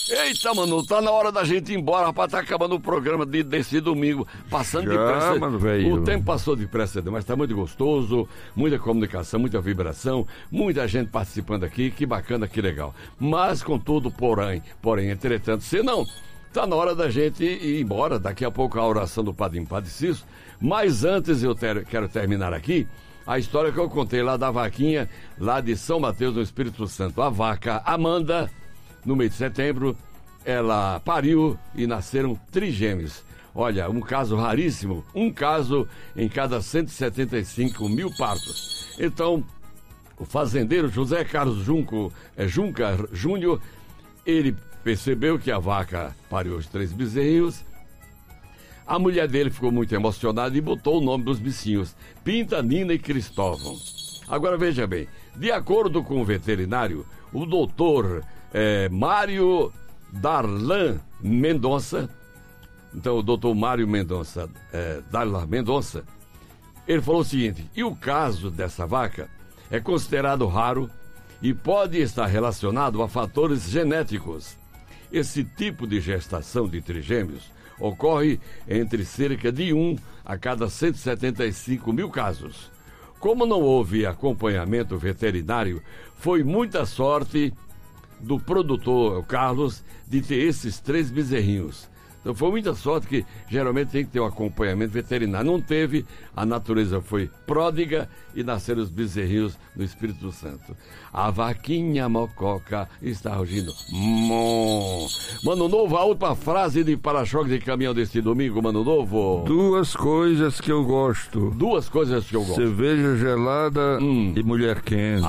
Eita, mano, tá na hora da gente ir embora, rapaz, tá acabando o programa desse domingo, passando depressa. Mano, velho. O tempo passou depressa, mas tá muito gostoso, muita comunicação, muita vibração, muita gente participando aqui, que bacana, que legal. Mas, contudo, porém, entretanto, se não, tá na hora da gente ir embora, daqui a pouco a oração do Padre Cícero, mas antes eu quero terminar aqui a história que eu contei lá da vaquinha, lá de São Mateus, no Espírito Santo. A vaca Amanda, no mês de setembro, ela pariu e nasceram trigêmeos. Olha, um caso raríssimo, um caso em cada 175 mil partos. Então, o fazendeiro José Carlos Junca Júnior, ele percebeu que a vaca pariu os 3 bezerrinhos. A mulher dele ficou muito emocionada e botou o nome dos bichinhos, Pinta, Nina e Cristóvão. Agora veja bem, de acordo com o veterinário, o doutor Mário Darlan Mendonça, então o doutor Mário Mendonça, Darlan Mendonça, ele falou o seguinte: e o caso dessa vaca é considerado raro e pode estar relacionado a fatores genéticos. Esse tipo de gestação de trigêmeos ocorre entre cerca de 1 a cada 175 mil casos. Como não houve acompanhamento veterinário, foi muita sorte do produtor Carlos de ter esses 3 bezerrinhos. Então foi muita sorte, que geralmente tem que ter um acompanhamento veterinário. Não teve, a natureza foi pródiga e nasceram os bezerrinhos no Espírito Santo. A vaquinha mococa está rugindo. Mano Novo, a última frase de para-choque de caminhão deste domingo, Mano Novo. 2 coisas que eu gosto. 2 coisas que eu gosto. Cerveja gelada e mulher quente.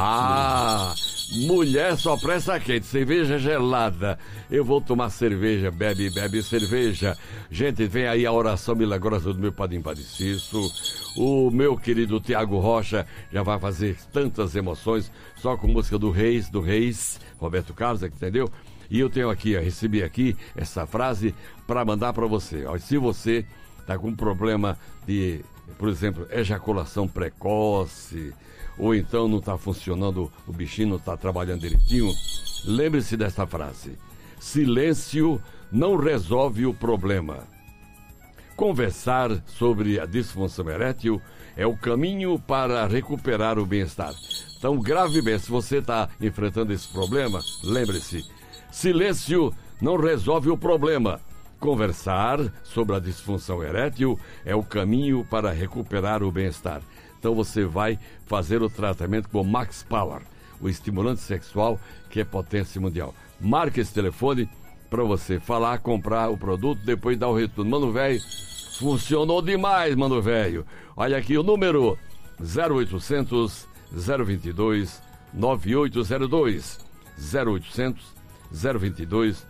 Mulher só presta quente, cerveja gelada. Eu vou tomar cerveja, bebe cerveja. Gente, vem aí a oração milagrosa do meu Padre Cícero. O meu querido Tiago Rocha já vai fazer tantas emoções, só com música do Reis, Roberto Carlos, entendeu? E eu tenho aqui, recebi aqui essa frase para mandar para você. Se você tá com problema de, por exemplo, ejaculação precoce, ou então não está funcionando, o bichinho não está trabalhando direitinho, lembre-se desta frase: silêncio não resolve o problema. Conversar sobre a disfunção erétil é o caminho para recuperar o bem-estar. Então, grave bem, se você está enfrentando esse problema, lembre-se: silêncio não resolve o problema. Conversar sobre a disfunção erétil é o caminho para recuperar o bem-estar. Então você vai fazer o tratamento com o Max Power, o estimulante sexual que é potência mundial. Marque esse telefone para você falar, comprar o produto, depois dar o retorno. Mano velho, funcionou demais, mano velho. Olha aqui o número: 0800 022 9802. 0800 022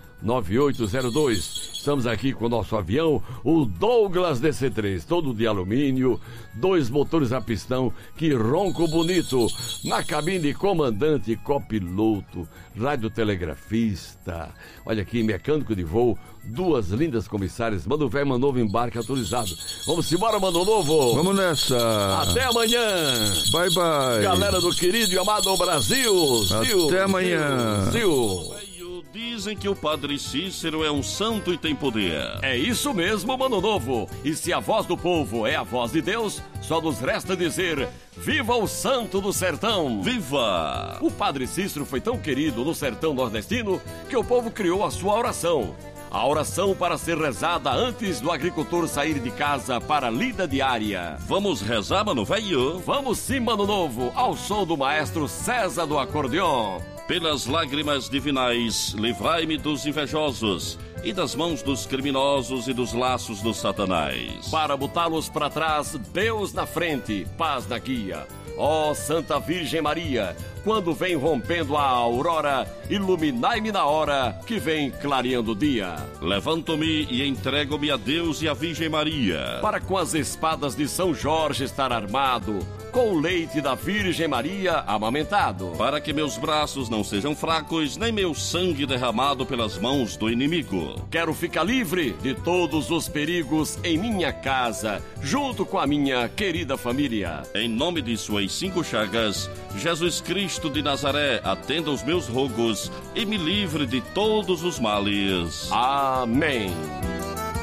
9802. Estamos aqui com o nosso avião, o Douglas DC-3, todo de alumínio, 2 motores a pistão, que ronco bonito, na cabine comandante, copiloto, radiotelegrafista, olha aqui, mecânico de voo, 2 lindas comissárias, Mano Velho, Mano Novo, embarque autorizado. Vamos embora, Mano Novo. Vamos nessa. Até amanhã. Bye, bye. Galera do querido e amado Brasil. Até amanhã. Dizem que o Padre Cícero é um santo e tem poder. É isso mesmo, Mano Novo. E se a voz do povo é a voz de Deus, só nos resta dizer: viva o santo do sertão! Viva! O Padre Cícero foi tão querido no sertão nordestino que o povo criou a sua oração. A oração para ser rezada antes do agricultor sair de casa para a lida diária. Vamos rezar, Mano Velho? Vamos sim, Mano Novo, ao som do maestro César do acordeon. Pelas lágrimas divinais, livrai-me dos invejosos e das mãos dos criminosos e dos laços do Satanás. Para botá-los para trás, Deus na frente, paz na guia. Ó Santa Virgem Maria, quando vem rompendo a aurora, iluminai-me na hora que vem clareando o dia. Levanto-me e entrego-me a Deus e à Virgem Maria, para com as espadas de São Jorge estar armado, com o leite da Virgem Maria amamentado, para que meus braços não sejam fracos, nem meu sangue derramado pelas mãos do inimigo. Quero ficar livre de todos os perigos em minha casa, junto com a minha querida família. Em nome de suas 5 chagas, Jesus Cristo Cristo de Nazaré, atenda os meus rogos e me livre de todos os males. Amém.